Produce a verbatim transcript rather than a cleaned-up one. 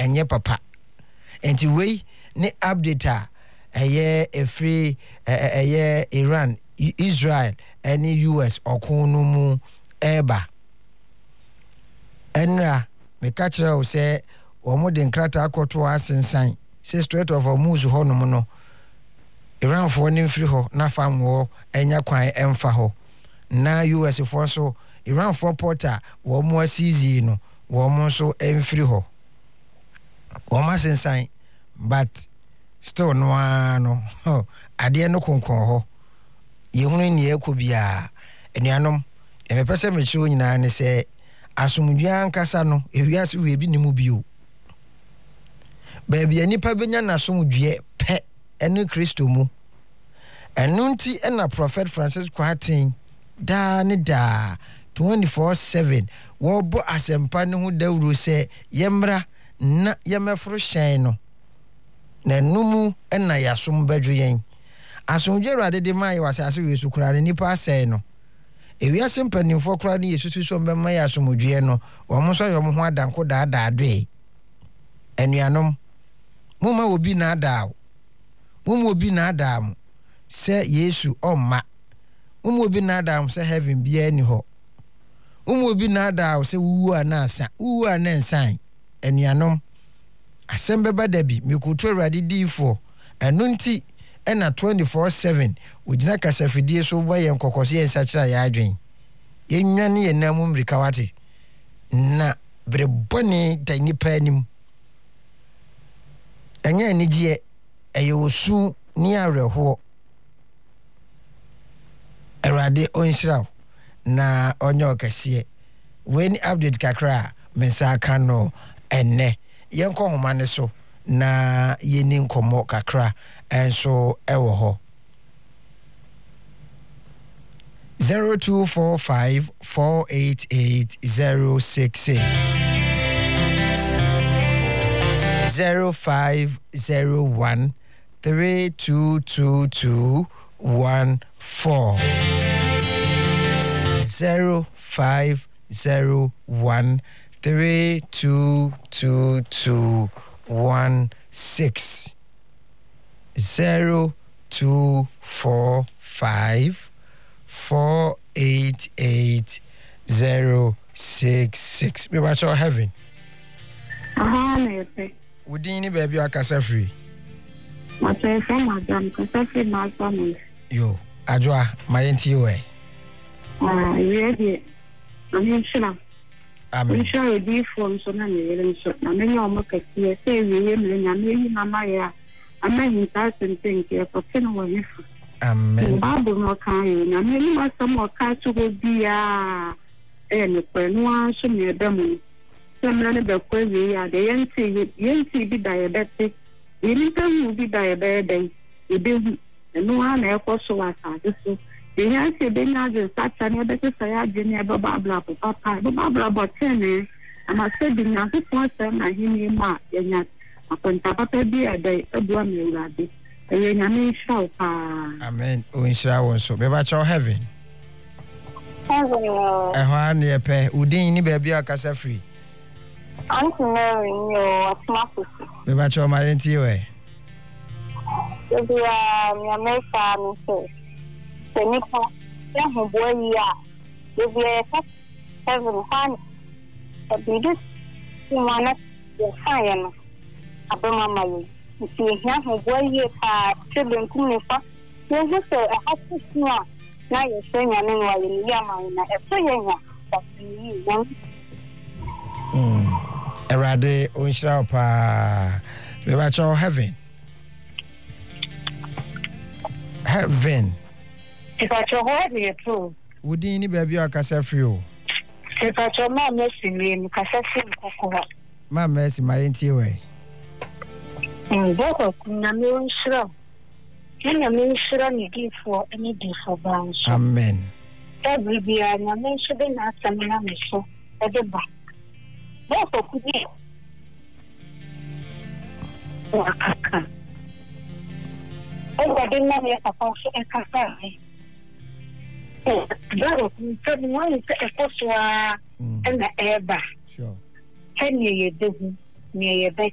enye papa enti we ne update a eye efri eye Iran Israel any U S okunu mu eba enra me ka kire o se omo de nkrata akoto asensan se Strait of Hormuz ho no no Iran fo ni mfiri ho na fam wo enya kwan emfa ho na U S fo so Iran fo porter wo mo asizi no wo mo so emfiri ho wo ma sensan but still no ano ade no konkon ho yehunu ni ekobia enuanom e me pese me chiwo nyina ne se asomdua nkasa no ewiase we bi nimu bio baby anipa benya na asomdue pe ene Kristo mu enu nti ena Prophet Francis Kwatin da ne da twenty-four seven wo bo asempa ne ho dawuro se yemra na yemefro hyen no na numu ena yasom badwo yen asomdue rade de mai wasase we su kura ne nipa asai no ewiase mpanimfo kura ne yesusu so mbema ya asomdue no wo mo so yom ho adanko da da adwe enuanom muma obi na ada muma obi na ada am se Yesu omma muma obi na ada am se heaven bia ni ho muma obi na ada se wuwu anasa wuwu anensan enuanom asembe badabi mekuto awrade difo enu nti ena twenty-four seven ojina kasafidie so boye nkokose ensakira ya adwen yenwane yenamu mrika wate na brebone tanipa anim enya anigye eyosu ni areho awrade onhyiraw na onyo okase when update kakra mensa kano enne yenko homane so na yeni nkomo kakra enso ewo ho zero two four five four eight eight zero six six zero five zero one three two two two one four zero five zero one three two two two one six zero two four five four eight eight zero six six. Me watch your heaven. Aha, me. Udini baby akasa free. Ma say from madam kasa free ma family. Yo, ajwa mayenti we. Ah, ye Amen shira. Amen. Shira di form so na me yele so. Na me yo mo kase say we me nya me yi na ma ya. Amen ta sente ke ko teno wo yifu. Amen. Bible no kan yi na me ni ma samo ka to go bia e ne kwenu an so me da mu. Semna ne be ko wi ya de yenti yenti bi da ye bete. Yini tamu bi da ye be dai. E be hu. No an e ko so wa sa so. The answer being as a such an ebete saya jeni baba bla papa baba bla botene ama se bi na so so na hini ma yenya akonta papa bi ade edua me urade e nya me show pa amen o inshira won so be ba cho heaven heaven eh ho an ye pe udin ni ba bi akasa free Uncle Mary yo atmafu be ba cho ma yenti we be ya me America me so Senipa, ya huboyi ya, yubi ya kati, seven fan, a bidus, simana, ya sayana, abama mayi, isi ya huboyi ya ka, children kumifa, ya huso, a hati siya, na ya shenya nengwa yini ya maina, e so yenya, kasi yi, yang. Hmm, erade, unshira pa, beba cho heaven. Heaven. If I show her the true, would any baby or Casafrio? If I show my mercy name, Casafin Cocoa. My mercy, my auntie way. In both of Namin Shroud. Can a man shroud you for any day for bounce? Amen. Every year, Namin should be not some so at the back. Both of you. Oh, I didn't know if I was a cafe. Claro, sabe não é que fosse a na eba. Sure. Tem ye de, ne ye